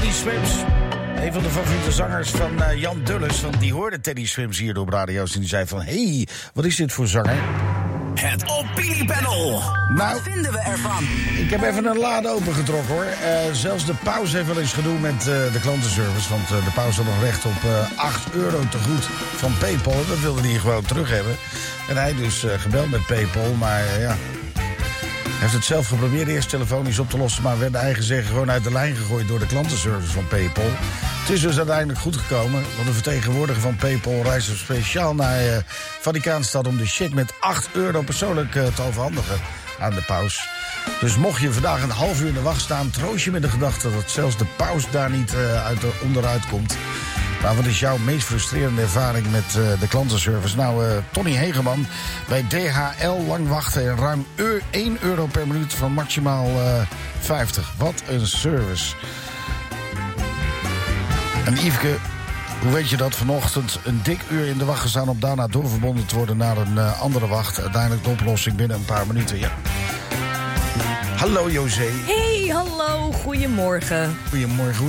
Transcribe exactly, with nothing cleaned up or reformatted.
Teddy Swims. Een van de favoriete zangers van uh, Jan Dulles. Want die hoorde Teddy Swims hier op radio's. En die zei van, hé, hey, wat is dit voor zanger? Het opiniepanel. Nou, Wat vinden we ervan? ik heb even een lade opengetrokken hoor. Uh, zelfs de paus heeft wel eens gedoe met uh, de klantenservice. Want uh, de paus had nog recht op uh, acht euro te goed van PayPal. Dat wilde hij gewoon terug hebben. En hij dus uh, gebeld met PayPal. Maar uh, ja, hij heeft het zelf geprobeerd eerst telefonisch op te lossen. Maar werd eigen zeggen gewoon uit de lijn gegooid door de klantenservice van PayPal. Het is dus uiteindelijk goed gekomen. Want de vertegenwoordiger van PayPal reisde speciaal naar uh, Vaticaanstad om de cheque met acht euro persoonlijk uh, te overhandigen aan de paus. Dus mocht je vandaag een half uur in de wacht staan, troost je met de gedachte dat zelfs de paus daar niet uh, uit de, onderuit komt. Maar wat is jouw meest frustrerende ervaring met uh, de klantenservice? Nou, uh, Tony Hegeman bij D H L, lang wachten en ruim één euro per minuut van maximaal uh, vijftig. Wat een service. En Yveske, hoe weet je dat vanochtend een dik uur in de wacht gestaan om daarna doorverbonden te worden naar een uh, andere wacht? Uiteindelijk de oplossing binnen een paar minuten, ja. Hallo José. Hey, hallo, goedemorgen. Goedemorgen.